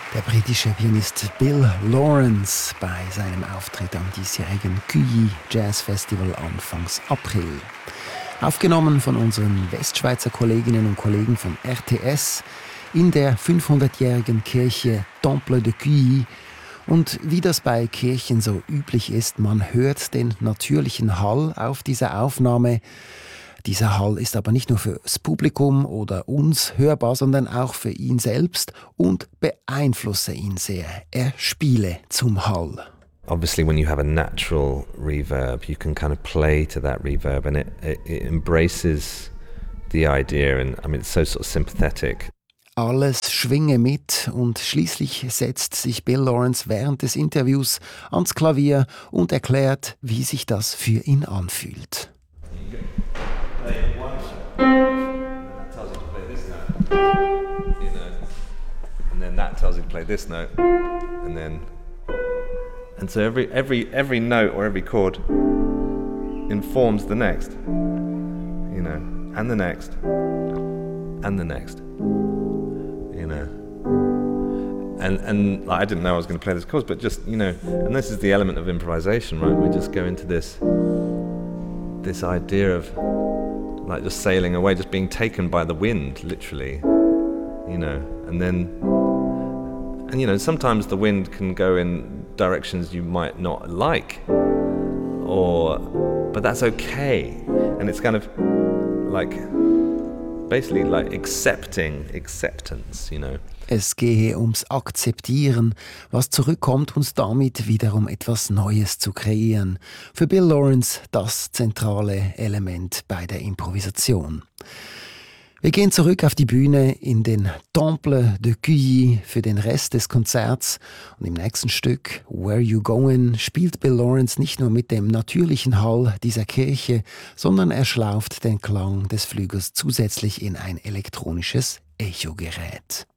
Der britische Pianist Bill Lawrence bei seinem Auftritt am diesjährigen QI Jazz Festival Anfangs April. Aufgenommen von unseren Westschweizer Kolleginnen und Kollegen von RTS in der 500-jährigen Kirche Temple de Cuilly. Und wie das bei Kirchen so üblich ist, man hört den natürlichen Hall auf dieser Aufnahme. Dieser Hall ist aber nicht nur für das Publikum oder uns hörbar, sondern auch für ihn selbst und beeinflusse ihn sehr. Er spiele zum Hall. Obviously, when you have a natural reverb, you can kind of play to that reverb, and it embraces the idea, and I mean, it's so sort of sympathetic. Alles schwinge mit und schließlich setzt sich Bill Lawrence während des Interviews ans Klavier und erklärt, wie sich das für ihn anfühlt. And then that tells you to play this note, and so every note or every chord informs the next, and the next, and the next, and like, I didn't know I was going to play this chords, but just and this is the element of improvisation, right? We just go into this idea of like just sailing away, just being taken by the wind, literally, and sometimes the wind can go in directions you might not like, but that's okay, and it's kind of like basically like acceptance, Es gehe ums Akzeptieren, was zurückkommt und damit wiederum etwas Neues zu kreieren. Für Bill Lawrence das zentrale Element bei der Improvisation. Wir gehen zurück auf die Bühne in den Temple de Cuilly für den Rest des Konzerts. Und im nächsten Stück, Where You Goin', spielt Bill Lawrence nicht nur mit dem natürlichen Hall dieser Kirche, sondern er schlauft den Klang des Flügels zusätzlich in ein elektronisches Echogerät.